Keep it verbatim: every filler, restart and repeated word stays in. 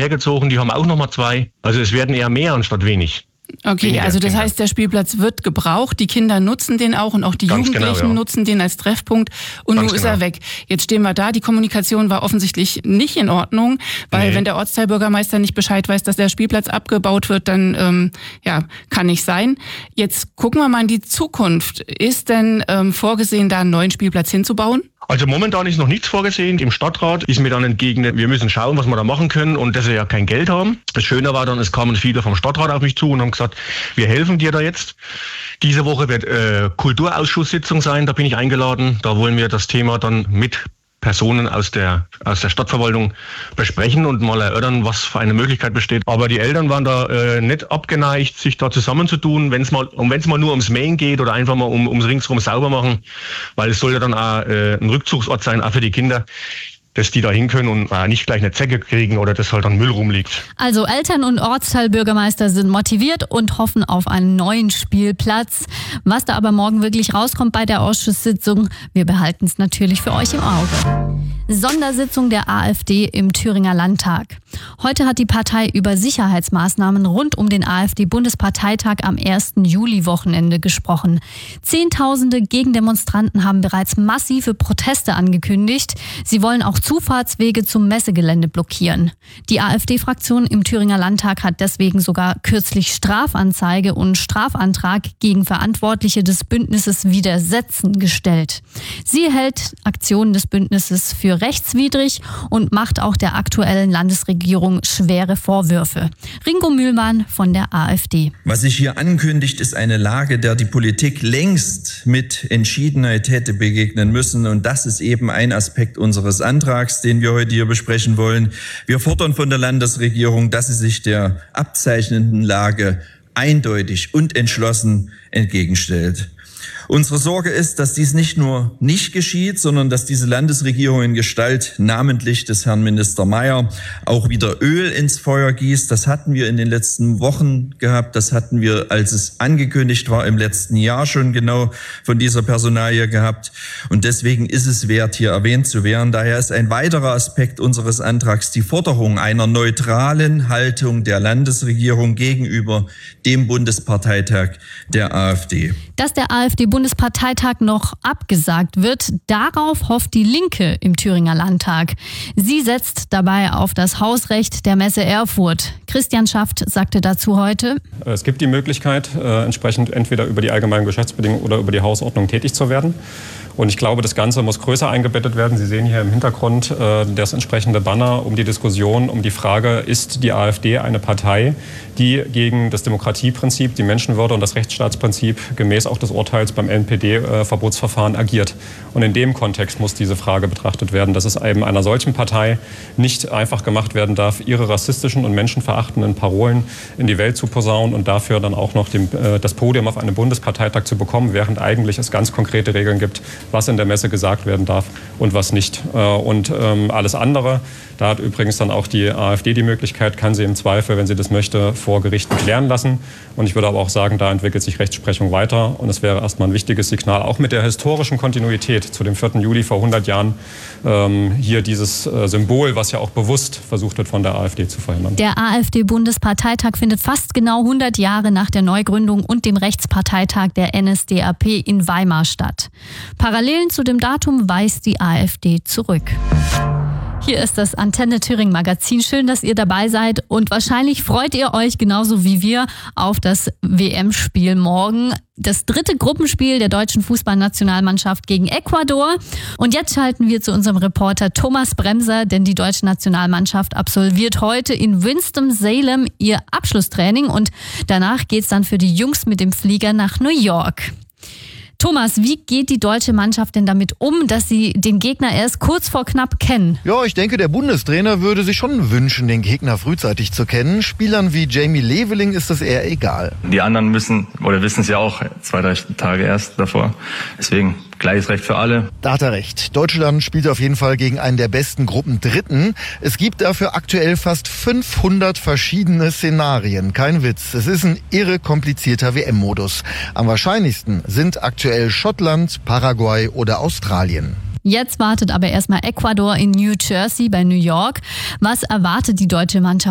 hergezogen, die haben auch nochmal zwei. Also es werden eher mehr anstatt wenig. Okay, weniger also das Kinder. Heißt, der Spielplatz wird gebraucht, die Kinder nutzen den auch und auch die Ganz Jugendlichen genau, ja. nutzen den als Treffpunkt und Ganz nun ist genau. er weg. Jetzt stehen wir da, die Kommunikation war offensichtlich nicht in Ordnung, weil nee. wenn der Ortsteilbürgermeister nicht Bescheid weiß, dass der Spielplatz abgebaut wird, dann ähm, ja, kann nicht sein. Jetzt gucken wir mal in die Zukunft. Ist denn ähm, vorgesehen, da einen neuen Spielplatz hinzubauen? Also momentan ist noch nichts vorgesehen. Im Stadtrat ist mir dann entgegnet, wir müssen schauen, was wir da machen können und dass wir ja kein Geld haben. Das Schöne war dann, es kamen viele vom Stadtrat auf mich zu und haben gesagt, wir helfen dir da jetzt. Diese Woche wird äh, Kulturausschusssitzung sein, da bin ich eingeladen. Da wollen wir das Thema dann mit Personen aus der aus der Stadtverwaltung besprechen und mal erörtern, was für eine Möglichkeit besteht. Aber die Eltern waren da äh, nicht abgeneigt, sich da zusammenzutun, wenn es mal um wenn es mal nur ums Mähen geht oder einfach mal um ums ringsrum sauber machen, weil es soll ja dann auch äh, ein Rückzugsort sein, auch für die Kinder, dass die da hin können und äh, nicht gleich eine Zecke kriegen oder dass halt dann Müll rumliegt. Also Eltern und Ortsteilbürgermeister sind motiviert und hoffen auf einen neuen Spielplatz. Was da aber morgen wirklich rauskommt bei der Ausschusssitzung, wir behalten es natürlich für euch im Auge. Sondersitzung der AfD im Thüringer Landtag. Heute hat die Partei über Sicherheitsmaßnahmen rund um den AfD-Bundesparteitag am ersten Juli-Wochenende gesprochen. Zehntausende Gegendemonstranten haben bereits massive Proteste angekündigt. Sie wollen auch Zufahrtswege zum Messegelände blockieren. Die AfD-Fraktion im Thüringer Landtag hat deswegen sogar kürzlich Strafanzeige und Strafantrag gegen Verantwortliche des Bündnisses Widersetzen gestellt. Sie hält Aktionen des Bündnisses für rechtswidrig und macht auch der aktuellen Landesregierung schwere Vorwürfe. Ringo Mühlmann von der AfD. Was sich hier ankündigt, ist eine Lage, der die Politik längst mit Entschiedenheit hätte begegnen müssen. Und das ist eben ein Aspekt unseres Antrags, den wir heute hier besprechen wollen. Wir fordern von der Landesregierung, dass sie sich der abzeichnenden Lage eindeutig und entschlossen entgegenstellt. Unsere Sorge ist, dass dies nicht nur nicht geschieht, sondern dass diese Landesregierung in Gestalt namentlich des Herrn Minister Mayer auch wieder Öl ins Feuer gießt. Das hatten wir in den letzten Wochen gehabt. Das hatten wir, als es angekündigt war, im letzten Jahr schon genau von dieser Personalie gehabt. Und deswegen ist es wert, hier erwähnt zu werden. Daher ist ein weiterer Aspekt unseres Antrags die Forderung einer neutralen Haltung der Landesregierung gegenüber dem Bundesparteitag der AfD. Dass der AfD-Bundesparteitag noch abgesagt wird, darauf hofft die Linke im Thüringer Landtag. Sie setzt dabei auf das Hausrecht der Messe Erfurt. Christian Schaft sagte dazu heute: Es gibt die Möglichkeit, äh, entsprechend entweder über die allgemeinen Geschäftsbedingungen oder über die Hausordnung tätig zu werden. Und ich glaube, das Ganze muss größer eingebettet werden. Sie sehen hier im Hintergrund äh, das entsprechende Banner um die Diskussion, um die Frage, ist die AfD eine Partei, die gegen das Demokratieprinzip, die Menschenwürde und das Rechtsstaatsprinzip gemäß auch des Urteils beim N P D-Verbotsverfahren agiert. Und in dem Kontext muss diese Frage betrachtet werden, dass es eben einer solchen Partei nicht einfach gemacht werden darf, ihre rassistischen und menschenverachtenden Parolen in die Welt zu posaunen und dafür dann auch noch dem, äh, das Podium auf einem Bundesparteitag zu bekommen, während eigentlich es ganz konkrete Regeln gibt, was in der Messe gesagt werden darf und was nicht. Und ähm, alles andere, da hat übrigens dann auch die AfD die Möglichkeit, kann sie im Zweifel, wenn sie das möchte, vor Gerichten klären lassen. Und ich würde aber auch sagen, da entwickelt sich Rechtsprechung weiter. Und es wäre erstmal ein wichtiges Signal, auch mit der historischen Kontinuität zu dem vierten Juli vor hundert Jahren, ähm, hier dieses äh, Symbol, was ja auch bewusst versucht wird, von der AfD zu verhindern. Der AfD-Bundesparteitag findet fast genau hundert Jahre nach der Neugründung und dem Rechtsparteitag der N S D A P in Weimar statt. Parallelen zu dem Datum weist die AfD zurück. Hier ist das Antenne Thüringen Magazin. Schön, dass ihr dabei seid und wahrscheinlich freut ihr euch genauso wie wir auf das W M-Spiel morgen. Das dritte Gruppenspiel der deutschen Fußballnationalmannschaft gegen Ecuador. Und jetzt schalten wir zu unserem Reporter Thomas Bremser, denn die deutsche Nationalmannschaft absolviert heute in Winston-Salem ihr Abschlusstraining und danach geht's dann für die Jungs mit dem Flieger nach New York. Thomas, wie geht die deutsche Mannschaft denn damit um, dass sie den Gegner erst kurz vor knapp kennen? Ja, ich denke, der Bundestrainer würde sich schon wünschen, den Gegner frühzeitig zu kennen. Spielern wie Jamie Leveling ist das eher egal. Die anderen müssen oder wissen es ja auch zwei, drei Tage erst davor. Deswegen gleiches Recht für alle. Da hat er recht. Deutschland spielt auf jeden Fall gegen einen der besten Gruppen Dritten. Es gibt dafür aktuell fast fünfhundert verschiedene Szenarien. Kein Witz. Es ist ein irre komplizierter W M-Modus. Am wahrscheinlichsten sind aktuell Schottland, Paraguay oder Australien. Jetzt wartet aber erstmal Ecuador in New Jersey bei New York. Was erwartet die deutsche Mannschaft